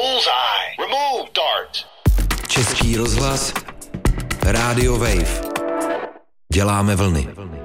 Bullseye. Remove dart. Český rozhlas, Radio Wave. Děláme vlny.